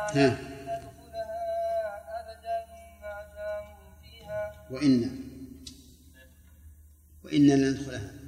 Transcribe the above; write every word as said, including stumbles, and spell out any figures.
ها. ندخلها أبدا ما داموا فيها وإنا وإنا لندخلها